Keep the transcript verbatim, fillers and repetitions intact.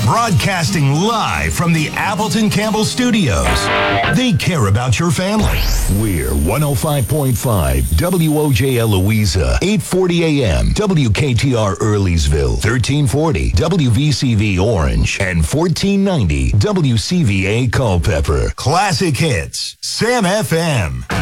Broadcasting live from the Appleton Campbell Studios. They care about your family. We're one oh five point five W O J L Louisa, eight forty A M, W K T R Earlysville, thirteen forty W V C V Orange, and fourteen ninety W C V A Culpeper. Classic hits, Sam F M.